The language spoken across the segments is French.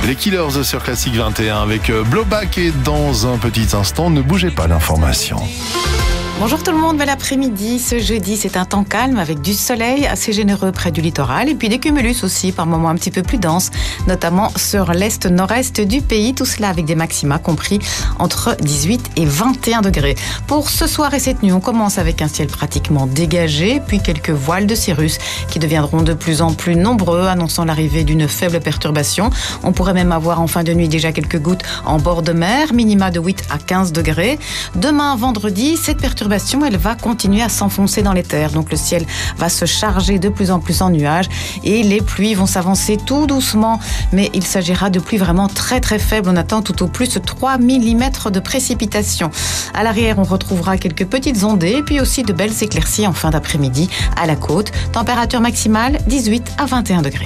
Les Killers sur Classique 21 avec Blowback et dans un petit instant, ne bougez pas l'information. Bonjour tout le monde, bel après-midi. Ce jeudi, c'est un temps calme avec du soleil assez généreux près du littoral et puis des cumulus aussi par moments un petit peu plus denses, notamment sur l'est-nord-est du pays. Tout cela avec des maxima compris entre 18 et 21 degrés. Pour ce soir et cette nuit, on commence avec un ciel pratiquement dégagé, puis quelques voiles de cirrus qui deviendront de plus en plus nombreux, annonçant l'arrivée d'une faible perturbation. On pourrait même avoir en fin de nuit déjà quelques gouttes en bord de mer, minima de 8 à 15 degrés. Demain, vendredi, cette perturbation elle va continuer à s'enfoncer dans les terres. Donc le ciel va se charger de plus en plus en nuages et les pluies vont s'avancer tout doucement. Mais il s'agira de pluies vraiment très très faibles. On attend tout au plus 3 mm de précipitations. À l'arrière, on retrouvera quelques petites ondées et puis aussi de belles éclaircies en fin d'après-midi à la côte. Température maximale 18 à 21 degrés.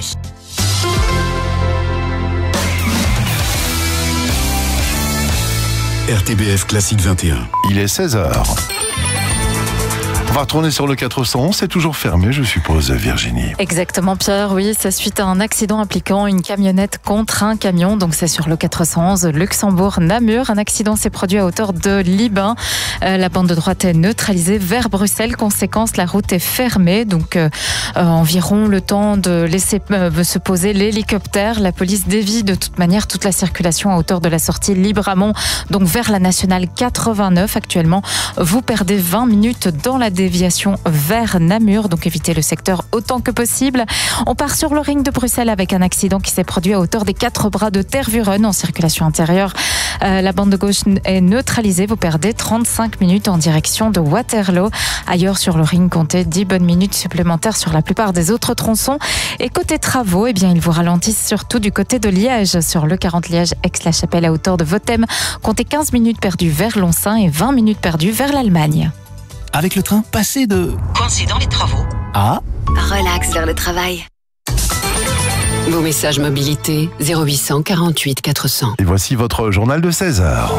RTBF Classique 21. Il est 16h. On va retourner sur le 411, c'est toujours fermé, je suppose, Virginie. Exactement, Pierre, oui, c'est suite à un accident impliquant une camionnette contre un camion, donc c'est sur le 411 Luxembourg-Namur. Un accident s'est produit à hauteur de Libin. La bande de droite est neutralisée vers Bruxelles. Conséquence, la route est fermée, donc environ le temps de laisser se poser l'hélicoptère. La police dévie de toute manière toute la circulation à hauteur de la sortie Libramont, donc vers la nationale 89. Actuellement, vous perdez 20 minutes dans la déviation vers Namur, donc évitez le secteur autant que possible. On part sur le ring de Bruxelles avec un accident qui s'est produit à hauteur des 4 bras de Tervuren en circulation intérieure. La bande de gauche est neutralisée, vous perdez 35 minutes en direction de Waterloo. Ailleurs sur le ring, comptez 10 bonnes minutes supplémentaires sur la plupart des autres tronçons. Et côté travaux, eh bien, ils vous ralentissent surtout du côté de Liège, sur le 40 Liège-Aix-la-Chapelle à hauteur de Votem. Comptez 15 minutes perdues vers Lonsin et 20 minutes perdues vers l'Allemagne. Avec le train, passez de... Coincé dans les travaux. Ah. Relax vers le travail. Vos messages mobilité 0800 48 400. Et voici votre journal de 16h.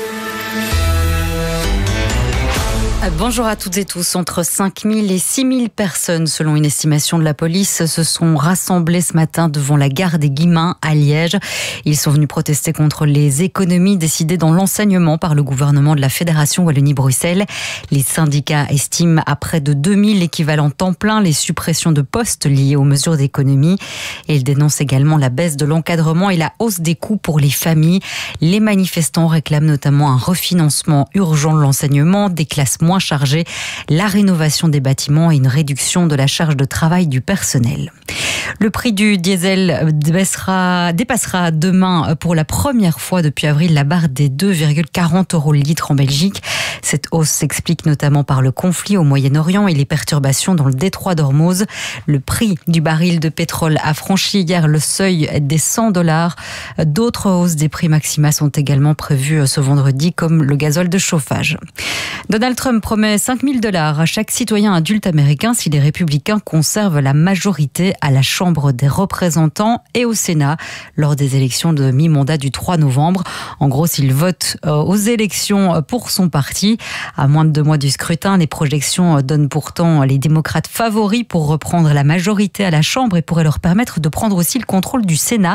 Bonjour à toutes et tous. Entre 5 000 et 6 000 personnes, selon une estimation de la police, se sont rassemblées ce matin devant la gare des Guillemins à Liège. Ils sont venus protester contre les économies décidées dans l'enseignement par le gouvernement de la Fédération Wallonie-Bruxelles. Les syndicats estiment à près de 2000 équivalents temps plein les suppressions de postes liées aux mesures d'économie. Et ils dénoncent également la baisse de l'encadrement et la hausse des coûts pour les familles. Les manifestants réclament notamment un refinancement urgent de l'enseignement, des classes moins chargée, la rénovation des bâtiments et une réduction de la charge de travail du personnel. Le prix du diesel dépassera demain pour la première fois depuis avril la barre des 2,40 € le litre en Belgique. Cette hausse s'explique notamment par le conflit au Moyen-Orient et les perturbations dans le détroit d'Ormuz. Le prix du baril de pétrole a franchi hier le seuil des $100. D'autres hausses des prix maxima sont également prévues ce vendredi, comme le gazole de chauffage. Donald Trump promet $5 000 à chaque citoyen adulte américain si les républicains conservent la majorité à la Chambre des représentants et au Sénat lors des élections de mi-mandat du 3 novembre. En gros, s'il vote aux élections pour son parti. À moins de 2 mois du scrutin, les projections donnent pourtant les démocrates favoris pour reprendre la majorité à la Chambre et pourraient leur permettre de prendre aussi le contrôle du Sénat.